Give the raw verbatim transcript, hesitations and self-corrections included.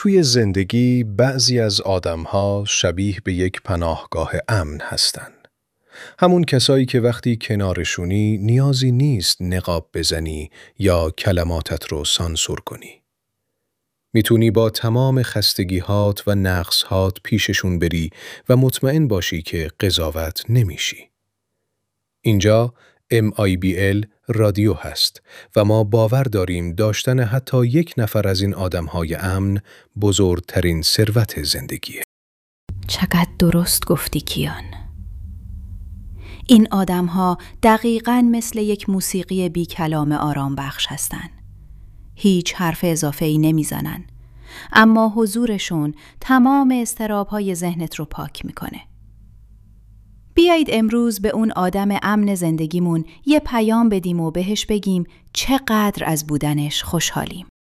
توی زندگی بعضی از آدم‌ها شبیه به یک پناهگاه امن هستن. همون کسایی که وقتی کنارشونی نیازی نیست نقاب بزنی یا کلماتت رو سانسور کنی. میتونی با تمام خستگی‌هات و نقص‌هات پیششون بری و مطمئن باشی که قضاوت نمیشی. اینجا ام آی بی ال رادیو هست و ما باور داریم داشتن حتی یک نفر از این آدم‌های امن بزرگترین ثروت زندگیه. چقدر درست گفتی کیان. این آدم‌ها دقیقاً مثل یک موسیقی بی کلام آرام بخش هستن. هیچ حرف اضافه‌ای نمیزنن، اما حضورشون تمام اضطراب‌های ذهنت رو پاک میکنه. بیایید امروز به اون آدم امن زندگیمون یه پیام بدیم و بهش بگیم چقدر از بودنش خوشحالیم.